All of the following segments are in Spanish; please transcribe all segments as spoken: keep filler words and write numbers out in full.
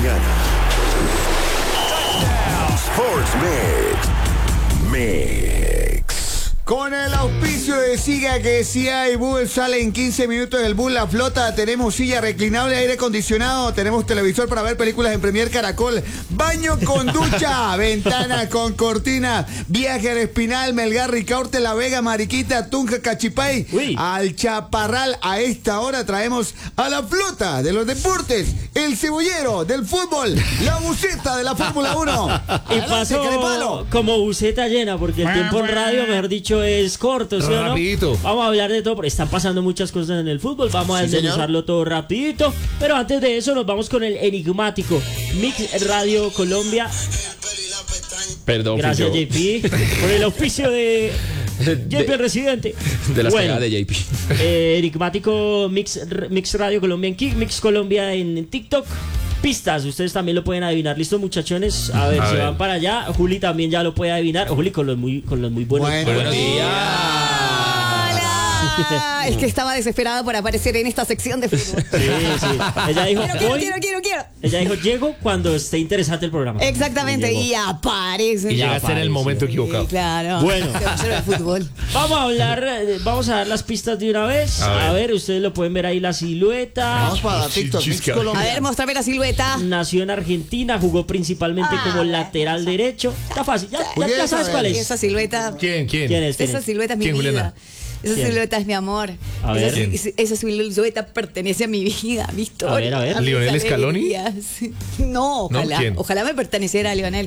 mañana. Sports Mix. Mix. Con el auspicio de Siga que si hay Bull, sale en quince minutos el Bull La Flota. Tenemos silla reclinable, aire acondicionado, tenemos televisor para ver películas en Premier Caracol, baño con ducha, ventana con cortina, viaje al Espinal, Melgar, Ricaurte, La Vega, Mariquita, Tunja, Cachipay, Uy. al Chaparral. A esta hora traemos a la flota de los deportes, el cebollero del fútbol, la buceta de la Fórmula uno. Y pasó como buceta llena, porque el tiempo en radio, mejor dicho, es corto, ¿sí o no? Rapidito. Vamos a hablar de todo, porque están pasando muchas cosas en el fútbol. Vamos a desmenuzarlo todo rapidito. Pero antes de eso nos vamos con el enigmático Mix Radio Colombia. Perdón, gracias J P, por el auspicio de J P el Residente. De la bueno, de J P. Eh, enigmático Mix, Mix Radio Colombia en Kik, Mix Colombia en TikTok. Pistas, ustedes también lo pueden adivinar. ¿Listo, muchachones? A ver, a si ver. van para allá. Juli también ya lo puede adivinar. Juli con los muy, con los muy buenos. Bueno, buenos días. Hola. Es que estaba desesperada por aparecer en esta sección de fútbol. Sí, sí. Ella dijo, quiero, quiero, voy, quiero, quiero, quiero. Ella dijo, llego cuando esté interesante el programa. Exactamente, y, y aparece. Y llegaste en el momento equivocado. Sí, claro. Bueno. El fútbol. Vamos a hablar, vamos a dar las pistas de una vez. A ver, a ver ustedes lo pueden ver ahí la silueta. Vamos para TikTok, Mix Colombia. A ver, mostrame la silueta. Nació en Argentina, jugó principalmente ah, como lateral esa. derecho. Está fácil, ya, ya, ya sabes cuál es. Esa silueta. ¿Quién? ¿Quién? ¿Quién es? Esa silueta es mi vida. Juliana? Esa ¿Quién? silueta es mi amor. A esa, ver. esa, esa silueta pertenece a mi vida, a mi historia. A ver, a ver. a ¿Lionel Scaloni? No, ojalá. ¿No? ¿Quién? Ojalá me perteneciera a Lionel.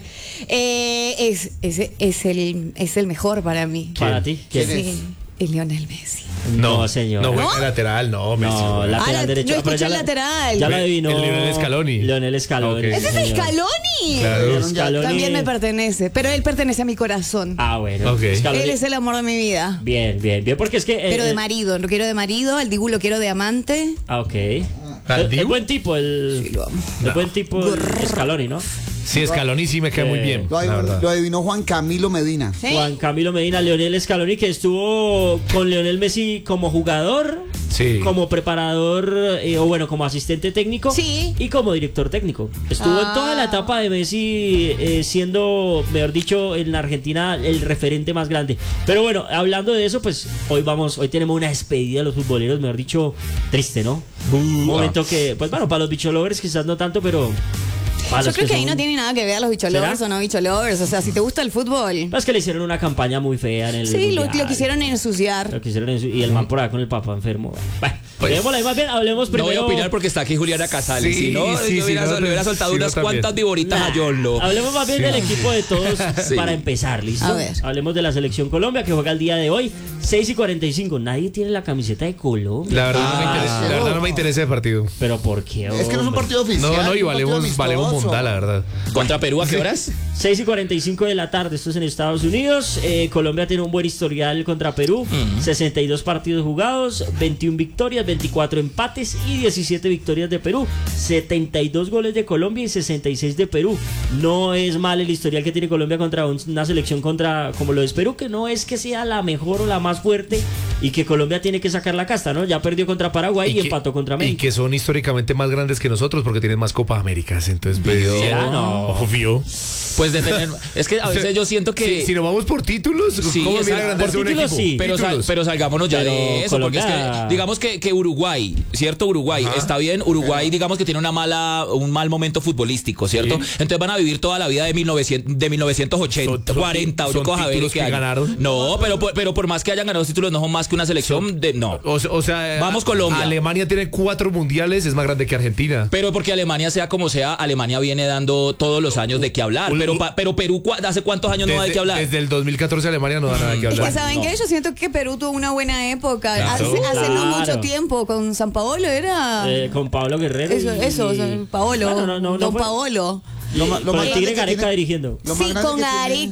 Eh, es, es, es, el, es el mejor para mí. ¿Para ti? ¿Quién sí, es? Es Lionel Messi. No, no señor. No, ¿No? bueno, lateral, no, Messi. No, bueno. lateral Ah, la, derecho. no escuché ya el la, lateral. Ya lo adivinó. El Lionel Scaloni. Lionel Scaloni. Okay. ¡Ese es señor. Scaloni! Claro. Scaloni. También me pertenece, pero él pertenece a mi corazón. Ah, bueno. Okay. Scaloni. Él es el amor de mi vida. Bien, bien, bien, porque es que... Pero eh, de marido, lo quiero de marido, al Dibu lo quiero de amante. Ah, ok. ¿Al Es, Dibu? es buen tipo el... Sí, lo amo. Es buen tipo el Scaloni, ¿no? Sí, Scaloni sí me cae muy bien. Lo la adivinó, verdad. lo adivinó Juan Camilo Medina. ¿Sí? Juan Camilo Medina, Lionel Scaloni, que estuvo con Lionel Messi como jugador, Sí. como preparador, eh, o bueno, como asistente técnico, Sí. y como director técnico. Estuvo Ah. en toda la etapa de Messi, eh, siendo, mejor dicho, en la Argentina el referente más grande. Pero bueno, hablando de eso, pues hoy vamos, hoy tenemos una despedida de los futboleros, mejor dicho, triste, ¿no? Un momento que, pues bueno, para los bicholovers quizás no tanto, pero... Yo creo que, que ahí no tiene nada que ver los bicholovers o no bicholovers. O sea, si te gusta el fútbol. Es que le hicieron una campaña muy fea en el Sí, lo, mundial. lo quisieron ensuciar. Lo quisieron ensu- y el man por acá con el papá enfermo. Bueno, Pues, dejémosla ahí, más bien hablemos No primero. voy a opinar porque está aquí Juliana Casales. Sí, si no, sí, yo sí, hubiera, no, le hubiera soltado sí, no, unas también. cuantas viboritas Nah, a Yolo. Hablemos más bien Sí. del equipo de todos Sí. para empezar, ¿listo? A ver. Hablemos de la selección Colombia que juega el día de hoy, seis y cuarenta y cinco. Nadie tiene la camiseta de Colombia. La verdad, no me Ah. interesa, la verdad no me interesa el partido. Pero ¿por qué? Es que no es un hombre? partido oficial. No, no, y es un valemos, partido valemos amistoso. mundial, la verdad. ¿Contra Perú a qué horas? seis y cuarenta y cinco de la tarde, esto es en Estados Unidos. eh, Colombia tiene un buen historial contra Perú, sesenta y dos partidos jugados, veintiuna victorias, veinticuatro empates y diecisiete victorias de Perú, setenta y dos goles de Colombia y sesenta y seis de Perú. No es mal el historial que tiene Colombia contra un- una selección contra como lo es Perú, que no es que sea la mejor o la más fuerte y que Colombia tiene que sacar la casta, ¿no? Ya perdió contra Paraguay y, que- empató contra y México. que son históricamente más grandes que nosotros porque tienen más Copa Américas. Entonces, pues, ¿Será? No. obvio. Pues de tener. Es que a veces yo siento que. Si, si nos vamos por títulos, Sí, ¿cómo exacto. mira grandeza Por un títulos, equipo? sí. Pero, sal- Títulos. pero salgámonos ya Pero de eso, Colombia- porque es que, digamos que, que Uruguay, ¿cierto? Uruguay, Ajá. está bien, Uruguay, digamos que tiene una mala, un mal momento futbolístico, ¿cierto? Sí. Entonces van a vivir toda la vida de, mil novecientos, de mil novecientos ochenta, Son- son- cuarenta, son o a ver títulos qué que año. ganaron. No, pero, por- pero por más que hayan ganado títulos, no son más que una selección de. No. O, o sea, Vamos, Colombia. Alemania tiene cuatro mundiales, es más grande que Argentina. Pero porque Alemania, sea como sea, Alemania viene dando todos los años de qué hablar. Un- Pero, pa- pero Perú, ¿cu- ¿hace cuántos años no da de qué hablar? Desde el dos mil catorce Alemania no da nada de qué Es hablar. que saben no. que yo siento que Perú tuvo una buena época. Claro. Hace, hace no Claro. mucho tiempo con San Paolo era. Eh, con Pablo Guerrero. eso, y- eso, o sea, Paolo. Bueno, no, no, no Don fue- Paolo. Lo ma- lo Con más el grande Tigre que Gareca tiene- dirigiendo. Lo más Sí, grande con que tiene- Gareca